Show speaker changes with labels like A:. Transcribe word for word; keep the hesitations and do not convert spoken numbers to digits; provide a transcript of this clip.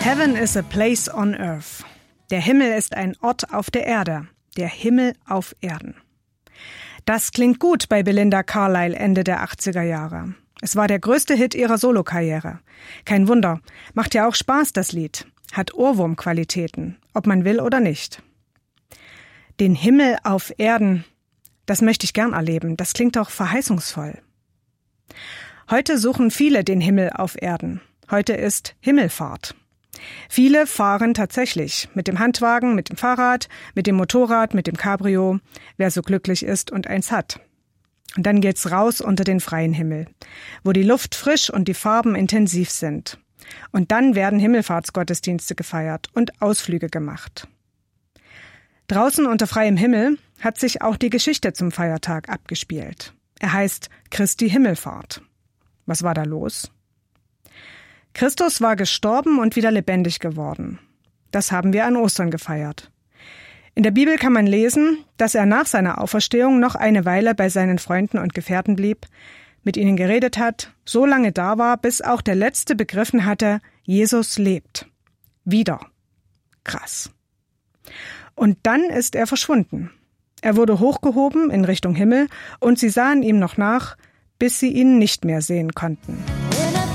A: Heaven is a place on earth. Der Himmel ist ein Ort auf der Erde. Der Himmel auf Erden. Das klingt gut bei Belinda Carlisle Ende der achtziger Jahre. Es war der größte Hit ihrer Solokarriere. Kein Wunder, macht ja auch Spaß, das Lied. Hat Ohrwurmqualitäten, ob man will oder nicht. Den Himmel auf Erden, das möchte ich gern erleben. Das klingt auch verheißungsvoll. Heute suchen viele den Himmel auf Erden. Heute ist Himmelfahrt. Viele fahren tatsächlich mit dem Handwagen, mit dem Fahrrad, mit dem Motorrad, mit dem Cabrio, wer so glücklich ist und eins hat. Und dann geht's raus unter den freien Himmel, wo die Luft frisch und die Farben intensiv sind. Und dann werden Himmelfahrtsgottesdienste gefeiert und Ausflüge gemacht. Draußen unter freiem Himmel hat sich auch die Geschichte zum Feiertag abgespielt. Er heißt Christi Himmelfahrt. Was war da los? Christus war gestorben und wieder lebendig geworden. Das haben wir an Ostern gefeiert. In der Bibel kann man lesen, dass er nach seiner Auferstehung noch eine Weile bei seinen Freunden und Gefährten blieb, mit ihnen geredet hat, so lange da war, bis auch der Letzte begriffen hatte, Jesus lebt. Wieder. Krass. Und dann ist er verschwunden. Er wurde hochgehoben in Richtung Himmel und sie sahen ihm noch nach, bis sie ihn nicht mehr sehen konnten.